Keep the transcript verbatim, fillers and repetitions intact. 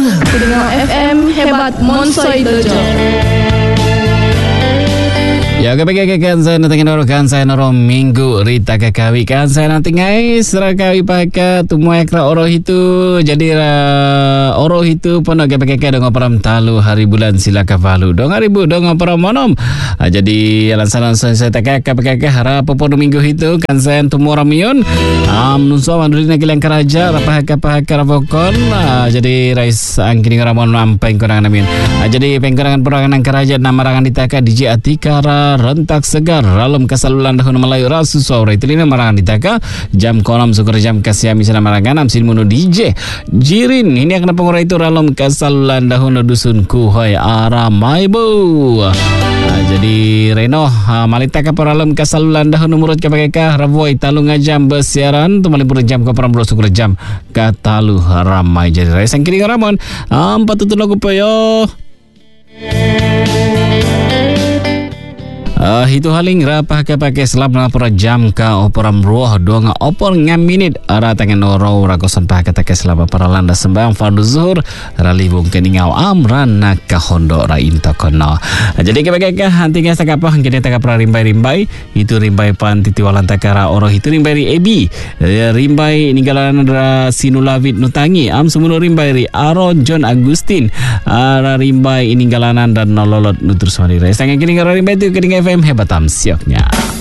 Pendengar F M hebat Monsoi Dojo. Ya, kepikirkan saya nanti kan saya noro minggu rita kakawi kan saya nanti guys serah kawi pakai tumua ekra oroh itu jadi uh, oroh itu pun agak pakai dong peram talu hari bulan sila kavalu dong hari bu dong peram monom uh, jadi alasan alasan saya tak kakak pakai harap popon minggu itu kan saya tumua ramion am nunso mandurina kilang keraja rapah kapah karavokon uh, jadi rais angkini ramon ampeng kurang namin uh, jadi pengkurangan perangan keraja nama rangan ditaka D J Atikara rentak segar dalam kesalulan dahulu Melayu rasu sore itu lima marangan ditaka jam kolam syukur jam kasih misalnya marangan amsin munu D J jirin ini akan pengurai itu dalam kesalulan dahulu dusun kuhoi aramai bu nah, jadi Reno uh, malitaka dalam kesalulan dahulu murut kepakaikan ravoi talung jam bersiaran tu malipur jam ke peram syukur jam katalu ramai jadi rais yang kiri ramon empat tutup lagu peyo. Uh, itu haling rapah ke pakai selap na pura jam ka operam ruah dua nga opor ngam minit ara tangan oro rakosan pa kata ke selap para landa sembang fardu zuhur ralibung keningau amran na ka hondo ra inta kono jadi ke pakai ka hanti nga sakapa kita tak pra rimbai rimbai itu rimbai pan titiwalan takara oro itu rimbai ri ebi rimbai ninggalan ra sinulawit nutangi am semunu rimbai ri Aron John Agustin ara rimbai iningalanan dan nololot nutur suari res sangat kini rimbai itu kening F M hebat amsioknya.